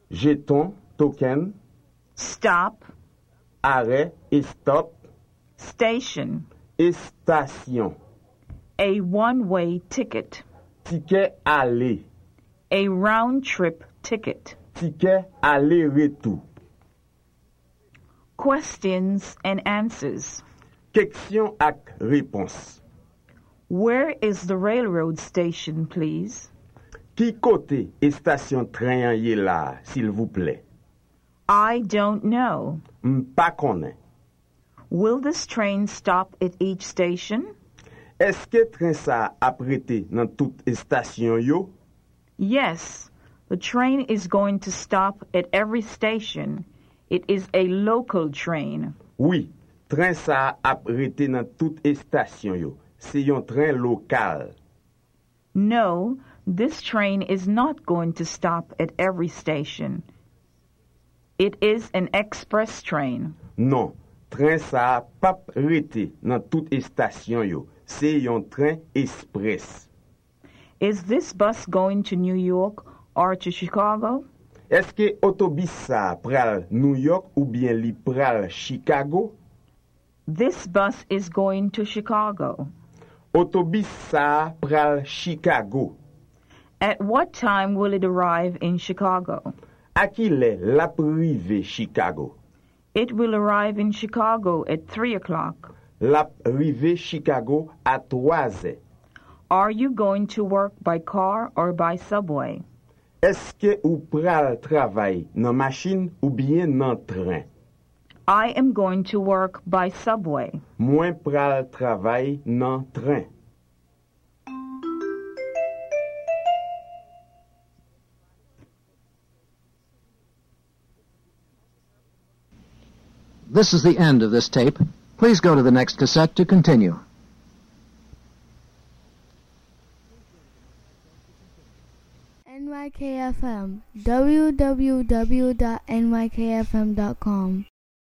Jeton, token, stop, arrêt et stop, station, et station. a one-way ticket, Ticket aller, a round-trip ticket. ticket aller-retour. Questions and answers. Question ak réponse. Where is the railroad station, please? Qui côté station train yé là, s'il vous plaît? I don't know. M'pa connaît. Will this train stop at each station? Est-ce que train ça a prêté dans toute station yo? Yes, the train is going to stop at every station. It is a local train. Oui, train ça a prêté dans toute station yo. C'est un train local. No, this train is not going to stop at every station. It is an express train. Non, train ça pas prêté dans toute station yo. C'est un train express. Is this bus going to New York or to Chicago? Est-ce que autobus ça pral New York ou bien li pral Chicago? This bus is going to Chicago. Autobus ça pral Chicago. At what time will it arrive in Chicago? À qui l'est la privé Chicago? It will arrive in Chicago at 3 o'clock. La privé Chicago à 3 heures. Are you going to work by car or by subway? Est-ce que ou pral travail dans machine ou bien dans train? I am going to work by subway. Moi pral travail dans train. This is the end of this tape. Please go to the next cassette to continue. NYKFM, www.nykfm.com.